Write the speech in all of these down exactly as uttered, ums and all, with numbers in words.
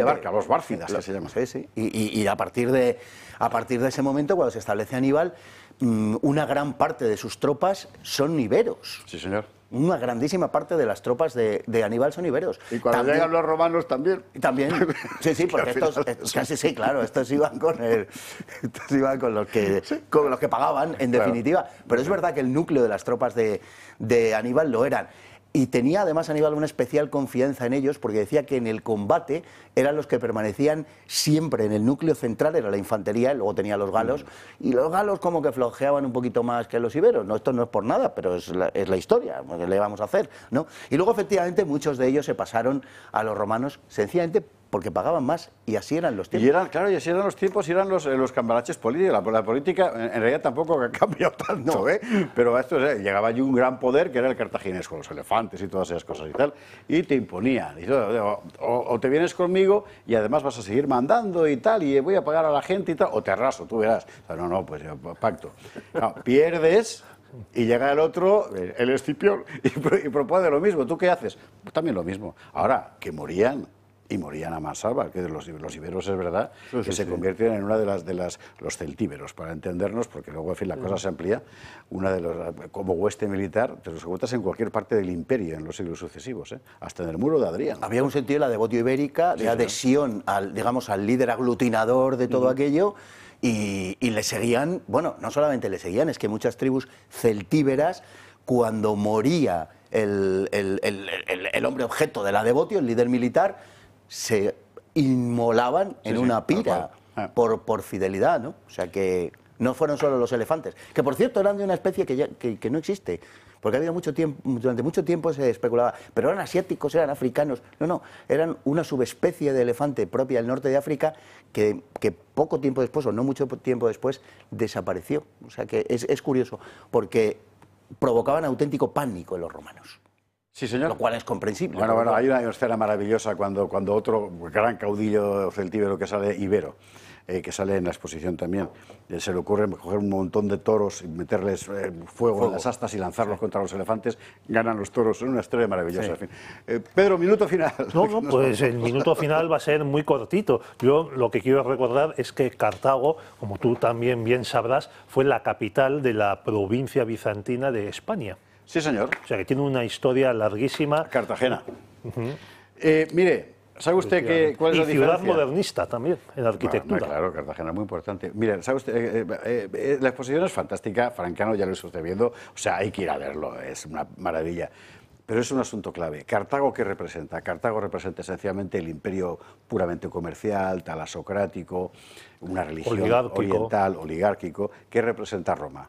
Barca, los Bárcidas, que se llama. Sí, sí. Y, y, y a, partir de, a partir de ese momento, cuando se establece Aníbal, mmm, una gran parte de sus tropas son iberos. Sí, señor. Una grandísima parte de las tropas de, de Aníbal son iberos. Y cuando también, llegan los romanos también. También, sí, sí, porque estos, estos casi sí, claro, estos iban con el, estos iban con los que, sí. con los que pagaban, en claro. definitiva. Pero es verdad que el núcleo de las tropas de, de Aníbal lo eran. Y tenía además Aníbal una especial confianza en ellos, porque decía que en el combate eran los que permanecían siempre en el núcleo central, era la infantería, y luego tenía los galos, mm. y los galos como que flojeaban un poquito más que los iberos. No, esto no es por nada, pero es la, es la historia, ¿qué le vamos a hacer? ¿No? Y luego efectivamente muchos de ellos se pasaron a los romanos sencillamente porque pagaban más, y así eran los tiempos. Y eran, claro, y así eran los tiempos, y eran los, los cambalaches políticos. La, la política, en, en realidad, tampoco ha cambiado tanto, no. ¿eh? Pero a esto eh, llegaba allí un gran poder, que era el cartaginés, con los elefantes y todas esas cosas y tal, y te imponían. Y, o, o, o te vienes conmigo, y además vas a seguir mandando y tal, y voy a pagar a la gente y tal, o te arraso, tú verás. O sea, no, no, pues pacto. No, pierdes... Y llega el otro, el Escipión, y, y propone lo mismo. ¿Tú qué haces? Pues también lo mismo. Ahora, que morían, y morían a mansalva, que los, los iberos es verdad, sí, que sí, se sí. convierten en una de las, de las, los celtíberos, para entendernos, porque luego, en fin, la cosa se amplía, una de los, como hueste militar, te los encuentras en cualquier parte del imperio en los siglos sucesivos, ¿eh? Hasta en el muro de Adrián. Había un sentido de la devotio ibérica, de sí, adhesión, sí. al, digamos, al líder aglutinador de todo uh-huh. aquello. Y, y le seguían, bueno, no solamente le seguían, es que muchas tribus celtíberas, cuando moría el, el, el, el, el hombre objeto de la devotio, el líder militar, se inmolaban en sí, una pira sí, por, por fidelidad, ¿no? O sea que no fueron solo los elefantes, que por cierto eran de una especie que, ya, que, que no existe, porque había mucho tiempo, durante mucho tiempo se especulaba, pero eran asiáticos, eran africanos, no, no, eran una subespecie de elefante propia del norte de África que, que poco tiempo después, o no mucho tiempo después, desapareció. O sea que es, es curioso, porque provocaban auténtico pánico en los romanos. Sí, señor. Lo cual es comprensible. Bueno, bueno, hay una escena maravillosa cuando, cuando otro gran caudillo celtíbero que sale, ibero, eh, que sale en la exposición también, eh, se le ocurre coger un montón de toros y meterles eh, fuego, fuego en las astas y lanzarlos sí. contra los elefantes, ganan los toros. Es una historia maravillosa. Sí. En fin. eh, Pedro, minuto final. No, no, pues el minuto final va a ser muy cortito. Yo lo que quiero recordar es que Cartago, como tú también bien sabrás, fue la capital de la provincia bizantina de España. Sí, señor. O sea, que tiene una historia larguísima. Cartagena. Uh-huh. eh, mire, ¿sabe usted que, cuál es y la diferencia? Y ciudad modernista también, en arquitectura. No, no, claro, Cartagena es muy importante. Mire, ¿sabe usted? Eh, eh, eh, la exposición es fantástica, Francano ya lo está usted viendo, o sea, hay que ir a verlo, es una maravilla. Pero es un asunto clave. ¿Cartago qué representa? Cartago representa esencialmente el imperio puramente comercial, talasocrático, una religión oligárquico. oriental, oligárquico. ¿Qué representa Roma?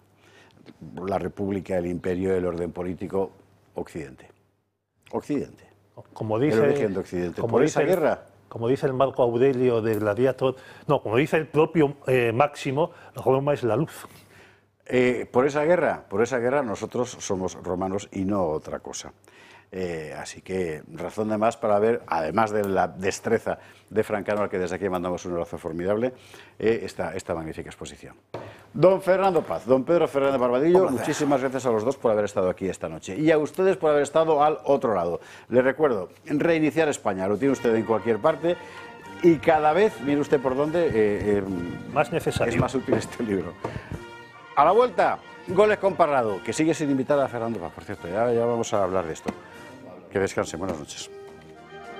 La República, el Imperio, el orden político, Occidente. Occidente. Como dice, el origen de Occidente. Como Por dice esa guerra. El, como dice el Marco Aurelio de Gladiator, no, como dice el propio eh, Máximo, Roma es la luz. Eh, por esa guerra, por esa guerra nosotros somos romanos y no otra cosa. Eh, así que razón de más para ver, además de la destreza de Francano, al que desde aquí mandamos un abrazo formidable, eh, esta, esta magnífica exposición. Don Fernando Paz, don Pedro Fernández Barbadillo, muchísimas gracias a los dos por haber estado aquí esta noche y a ustedes por haber estado al otro lado. Les recuerdo, reiniciar España, lo tiene usted en cualquier parte y cada vez, mire usted por dónde, eh, eh, más necesario. Es más útil este libro. A la vuelta, Goles con Parrado, que sigue sin invitar a Fernando Paz, por cierto, ya, ya vamos a hablar de esto. Que descansen, buenas noches.